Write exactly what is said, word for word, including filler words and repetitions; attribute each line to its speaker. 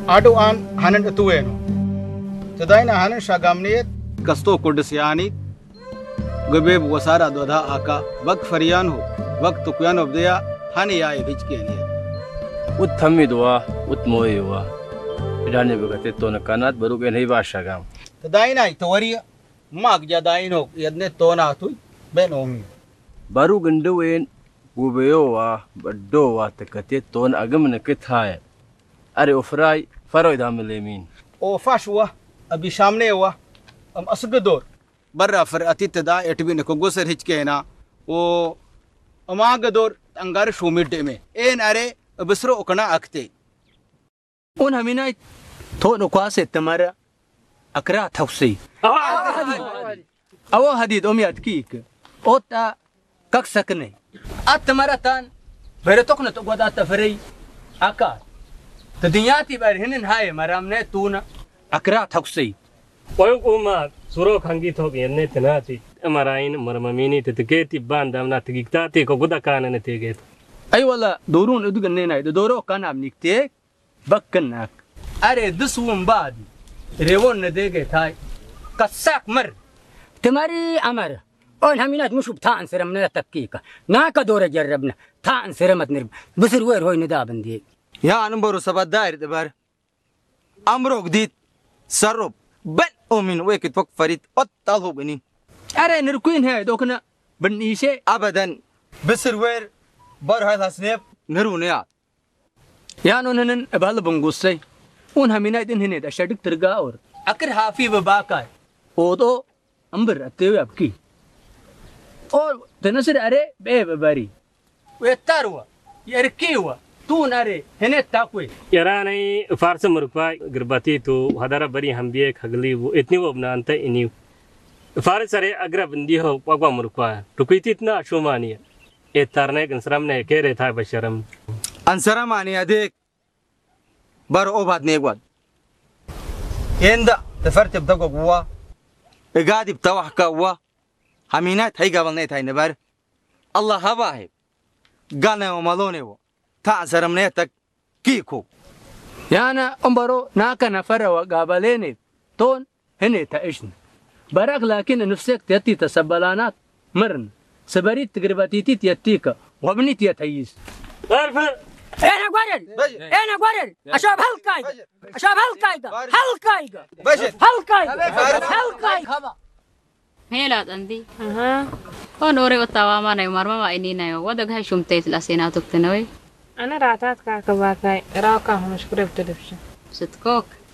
Speaker 1: Ado an hanan atueno. Tadaina hanan shagamniyet kasto kurdisiyani gabeb wasara dodha aka wak fariyan ho wak tukyan obdeya hani ya hichkeni.
Speaker 2: Ut thamidwa ut moywa. Idane bagate tona kanat barugen hei bashagam.
Speaker 1: Tadaina itawariya mag jadaino yadne tona tu ben omi.
Speaker 2: Baru gendowen gubeyowa badowa takate ton agamna kithaya. Are ofrai faroid hamlemin.
Speaker 1: O fashwa abi shamne wa am asgador barra farati tada etbin ko gosar hichkena o amagador angar shumide me en are basro okana akte
Speaker 3: un haminai to kwase tamara akra tawsi awo hadid om yatkik ota kak sakne at maratan beretokna to goda tafri aka tadiyati bar hinin hay maramne tuna akra tawsi
Speaker 4: Payung suro kangi thok yenne tenati amarain marmamini teteketi bandamna tigitati ko gudakana ne teget
Speaker 3: ay wala dorun uduganne nay doro kana amnikte bakkanak are duswum bad rewon ne dege tay kasak mar
Speaker 5: تماري أمر أون همينات مش بتاعن سرمنا تكيكا ناكا دورة جربنا تاعن سرمت نرب بسر وير هوي ندابن دي
Speaker 6: يا نمبر سبعة داير دبر أمرو جديد سرب بن أمين ويكت فك فريد أطلعه بني
Speaker 3: أرى نركوين هاي دوكنا بنيشة
Speaker 6: أبدا بسر وير بار هاي السنيب نرونيات
Speaker 3: يا نونن أبهل بنقصي أون همينات إن هنيد أشدك ترجعور أكر هافي بباكاي أودو أمبر أتيو أبكي أو تنصر أرى بيه بباري ويتاروا يركيوا تون أرى هنيد تاكوي
Speaker 4: yaranai farsa murpa girbati to hadara bari hambiye khagli wo itni wo bnanta ini farsare agra bindi ho pagwa murpa tukuitit na shumani e tarne gansram ne kere tha basharam
Speaker 6: أنسرة ماني أديك بار أوباد نيجواد يندا تفرت بتوقع قوة قاعد بتوح قوة همينات هاي قبل نيت هاي نبر الله هباه قانا ومالونه و تأنسر منيتك كيكو
Speaker 3: يانا أمبرو ناكا نفر وقابليني تون هني تعيشنا براك لكن نفسك تيتي تسبلانات مرن سبريت تقرباتي تيتيكا وابني تيتيس
Speaker 5: أنا قرر أنا قرر أشوف هالكايدة أشوف هالكايدة هالكايدة هالكايدة هالكايدة
Speaker 7: هلا عندي أها أنا أوري وتوا ما نيو مرمى ما إني نيو وده هاي شو متيت لسينا تكتنوي
Speaker 8: أنا راتات كاكا باكاي راكا مشكورة بتدفش
Speaker 7: ستكوك